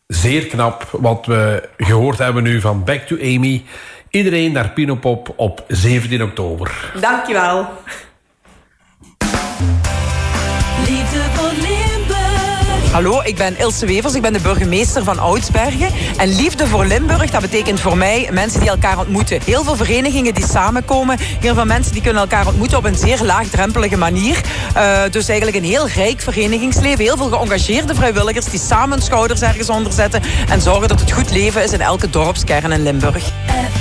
Zeer knap wat we gehoord hebben nu van Back to Amy. Iedereen naar Pinopop op 17 oktober. Dankjewel. Liefde voor Limburg. Hallo, ik ben Ilse Wevers, ik ben de burgemeester van Oudsbergen. En Liefde voor Limburg, dat betekent voor mij mensen die elkaar ontmoeten. Heel veel verenigingen die samenkomen. Heel veel mensen die kunnen elkaar ontmoeten op een zeer laagdrempelige manier. Dus eigenlijk een heel rijk verenigingsleven. Heel veel geëngageerde vrijwilligers die samen schouders ergens onder zetten. En zorgen dat het goed leven is in elke dorpskern in Limburg.